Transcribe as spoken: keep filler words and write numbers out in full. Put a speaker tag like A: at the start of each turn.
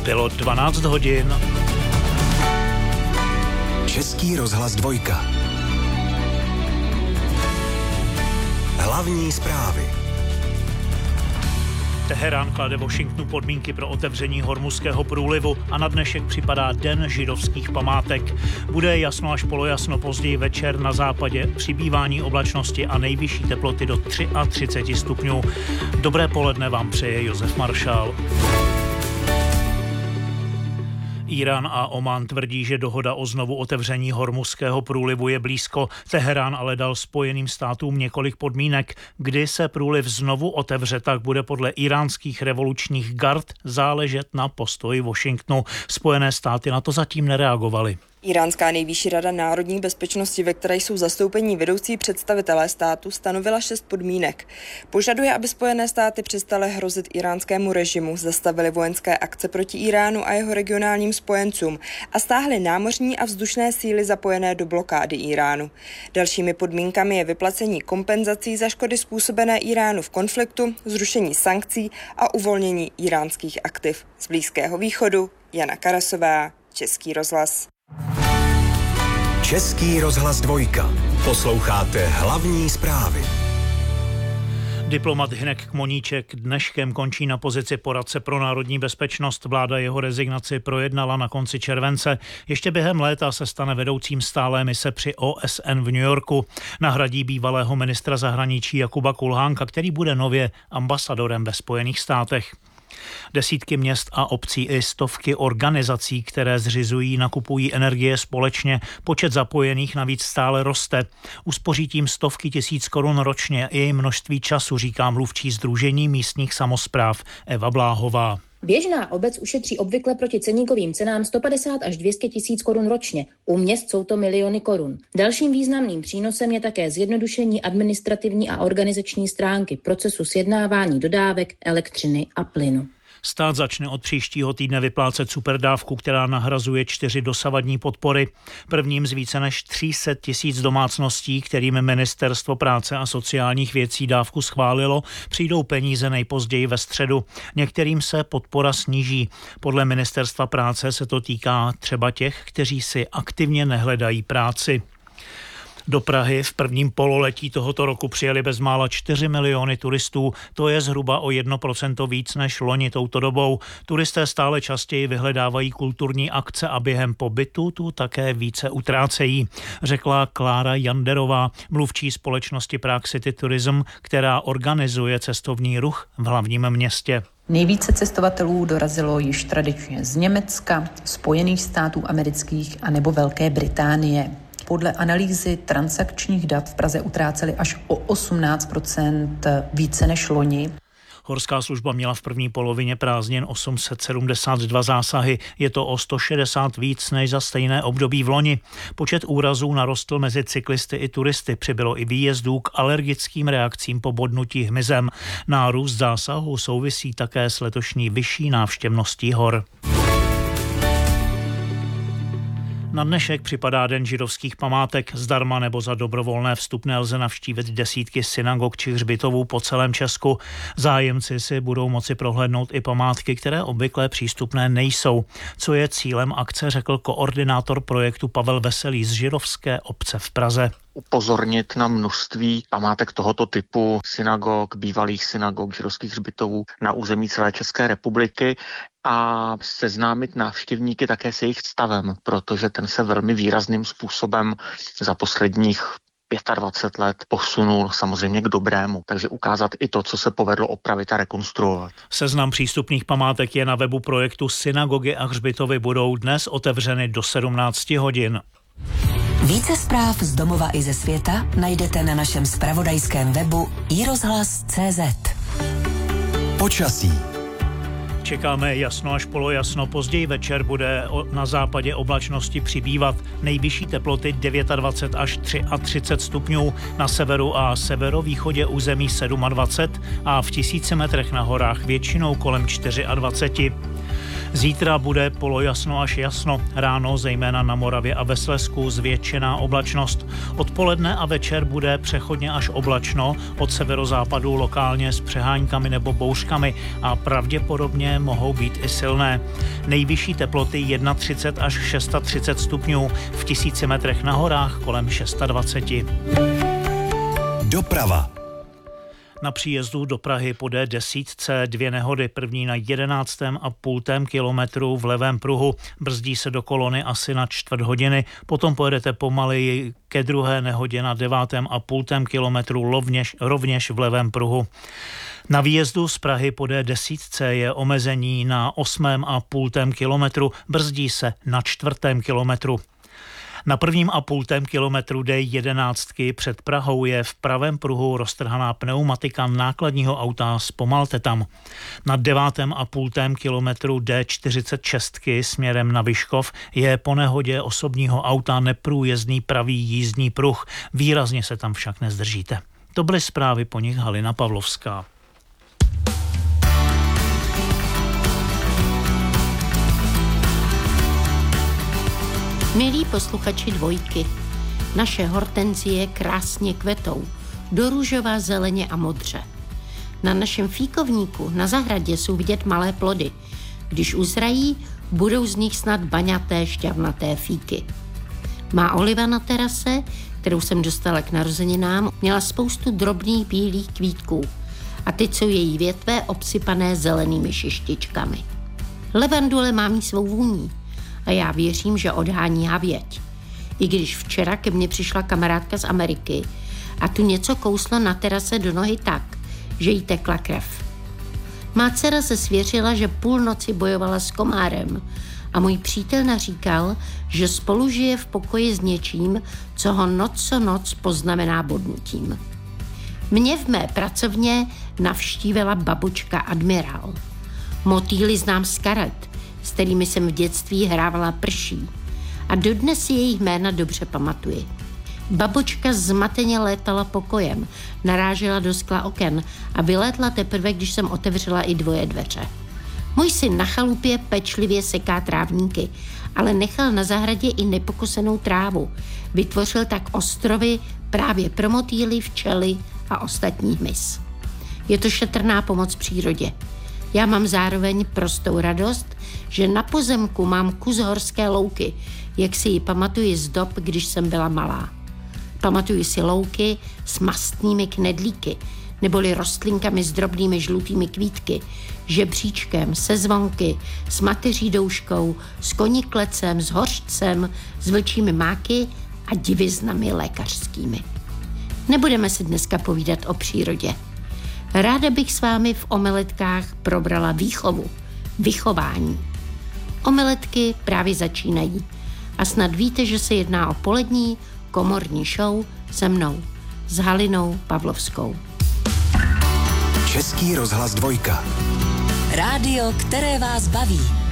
A: Bylo dvanáct hodin.
B: Český rozhlas dvojka. Hlavní zprávy.
A: Teherán klade Washingtonu podmínky pro otevření Hormuzského průlivu a na dnešek připadá Den židovských památek. Bude jasno až polojasno později večer na západě, přibývání oblačnosti a nejvyšší teploty do třicet tři stupňů. Dobré poledne vám přeje Josef Maršál. Írán a Omán tvrdí, že dohoda o znovu otevření Hormuzského průlivu je blízko. Teherán ale dal Spojeným státům několik podmínek. Kdy se průliv znovu otevře, tak bude podle íránských revolučních gard záležet na postoji Washingtonu. Spojené státy na to zatím nereagovaly.
C: Íránská nejvyšší rada národní bezpečnosti, ve které jsou zastoupení vedoucí představitelé státu, stanovila šest podmínek. Požaduje, aby Spojené státy přestaly hrozit íránskému režimu, zastavily vojenské akce proti Íránu a jeho regionálním spojencům a stáhly námořní a vzdušné síly zapojené do blokády Íránu. Dalšími podmínkami je vyplacení kompenzací za škody způsobené Íránu v konfliktu, zrušení sankcí a uvolnění íránských aktiv. Z Blízkého východu Jana Karasová, Český rozhlas.
B: Český rozhlas dvojka. Posloucháte hlavní zprávy.
A: Diplomat Hynek Kmoníček dneškem končí na pozici poradce pro národní bezpečnost. Vláda jeho rezignaci projednala na konci července. Ještě během léta se stane vedoucím stálé mise při O S N v New Yorku. Nahradí bývalého ministra zahraničí Jakuba Kulhánka, který bude nově ambasadorem ve Spojených státech. Desítky měst a obcí i stovky organizací, které zřizují, nakupují energie společně, počet zapojených navíc stále roste. Uspoří tím stovky tisíc korun ročně i množství času, říká mluvčí Sdružení místních samospráv Eva Bláhová.
D: Běžná obec ušetří obvykle proti ceníkovým cenám sto padesát až dvě stě tisíc korun ročně. U měst jsou to miliony korun. Dalším významným přínosem je také zjednodušení administrativní a organizační stránky procesu sjednávání dodávek elektřiny a plynu.
A: Stát začne od příštího týdne vyplácet superdávku, která nahrazuje čtyři dosavadní podpory. Prvním z více než tři sta tisíc domácností, kterým Ministerstvo práce a sociálních věcí dávku schválilo, přijdou peníze nejpozději ve středu. Některým se podpora sníží. Podle Ministerstva práce se to týká třeba těch, kteří si aktivně nehledají práci. Do Prahy v prvním pololetí tohoto roku přijeli bezmála čtyři miliony turistů, to je zhruba o jedno procento víc než loni touto dobou. Turisté stále častěji vyhledávají kulturní akce a během pobytu tu také více utrácejí, řekla Klára Janderová, mluvčí společnosti Prague City Tourism, která organizuje cestovní ruch v hlavním městě.
E: Nejvíce cestovatelů dorazilo již tradičně z Německa, Spojených států amerických a nebo Velké Británie. Podle analýzy transakčních dat v Praze utráceli až o osmnáct procent více než loni.
A: Horská služba měla v první polovině prázdnin osm set sedmdesát dva zásahy, je to o sto šedesát víc než za stejné období v loni. Počet úrazů narostl mezi cyklisty i turisty, přibylo i výjezdů k alergickým reakcím po bodnutí hmyzem. Nárůst zásahu souvisí také s letošní vyšší návštěvností hor. Na dnešek připadá Den židovských památek. Zdarma nebo za dobrovolné vstupné lze navštívit desítky synagog či hřbitovů po celém Česku. Zájemci si budou moci prohlédnout i památky, které obvykle přístupné nejsou. Co je cílem akce, řekl koordinátor projektu Pavel Veselý z židovské obce v Praze.
F: Upozornit na množství památek tohoto typu, synagog, bývalých synagog, židovských hřbitovů na území celé České republiky a seznámit návštěvníky také s jejich stavem, protože ten se velmi výrazným způsobem za posledních dvacet pět let posunul samozřejmě k dobrému, takže ukázat i to, co se povedlo opravit a rekonstruovat.
A: Seznam přístupných památek je na webu projektu Synagogy a hřbitovy budou dnes otevřeny do sedmnáct hodin.
G: Více zpráv z domova i ze světa najdete na našem zpravodajském webu i rozhlas tečka cé zet.
B: Počasí.
A: Čekáme jasno až polojasno, později večer bude na západě oblačnosti přibývat. Nejvyšší teploty dvacet devět až třicet tři stupňů, na severu a severovýchodě území dvacet sedm a v tisíci metrech na horách většinou kolem dvacet čtyři. Zítra bude polojasno až jasno. Ráno zejména na Moravě a ve Slezsku zvětšená oblačnost. Odpoledne a večer bude přechodně až oblačno, od severozápadu lokálně s přeháňkami nebo bouřkami a pravděpodobně mohou být i silné. Nejvyšší teploty třicet jedna až třicet šest stupňů, v tisíci metrech na horách kolem dvacet šest.
B: Doprava.
A: Na příjezdu do Prahy po D desítce dvě nehody, první na jedenáctém a půltém kilometru v levém pruhu. Brzdí se do kolony asi na čtvrt hodiny, potom pojedete pomaleji ke druhé nehodě na devátém a půltém kilometru rovněž, rovněž v levém pruhu. Na výjezdu z Prahy po D desítce je omezení na osmém a půltém kilometru, brzdí se na čtvrtém kilometru. Na prvním a půltém kilometru D jedenáct před Prahou je v pravém pruhu roztrhaná pneumatika nákladního auta, zpomalte tam. Na devátém a půltém kilometru D čtyřicet šest směrem na Vyškov je po nehodě osobního auta neprůjezdný pravý jízdní pruh, výrazně se tam však nezdržíte. To byly zprávy, po nich Halina Pavlovská.
H: Milí posluchači Dvojky, naše hortenzie krásně kvetou, do růžová, zeleně a modře. Na našem fíkovníku na zahradě jsou vidět malé plody. Když uzrají, budou z nich snad baňaté, šťavnaté fíky. Má oliva na terase, kterou jsem dostala k narozeninám, měla spoustu drobných bílých kvítků a teď jsou její větve obsypané zelenými šištičkami. Levandule má mít svou vůní a já věřím, že odhání havěť. I když včera ke mně přišla kamarádka z Ameriky a tu něco kouslo na terase do nohy tak, že jí tekla krev. Má dcera se svěřila, že půl noci bojovala s komárem a můj přítel naříkal, že spolu žije v pokoji s něčím, co ho noc co noc poznamená bodnutím. Mě v mé pracovně navštívila babučka Admirál. Motýly znám z karet, s kterými jsem v dětství hrávala prší a dodnes si jejich jména dobře pamatuji. Babočka zmateně létala pokojem, narážela do skla oken a vylétla teprve, když jsem otevřela i dvoje dveře. Můj syn na chalupě pečlivě seká trávníky, ale nechal na zahradě i nepokosenou trávu. Vytvořil tak ostrovy právě pro motýly, včely a ostatní hmyz. Je to šetrná pomoc přírodě. Já mám zároveň prostou radost, že na pozemku mám kus horské louky, jak si ji pamatuji z dob, když jsem byla malá. Pamatuji si louky s mastnými knedlíky, neboli rostlinkami s drobnými žlutými kvítky, žebříčkem, se zvonky, s mateří douškou, s koniklecem, s hořčcem, s vlčími máky a diviznami lékařskými. Nebudeme si dneska povídat o přírodě. Ráda bych s vámi v omeletkách probrala výchovu, vychování. Omeletky právě začínají a snad víte, že se jedná o polední komorní show se mnou, s Halinou Pavlovskou.
B: Český rozhlas Dvojka.
G: Rádio, které vás baví.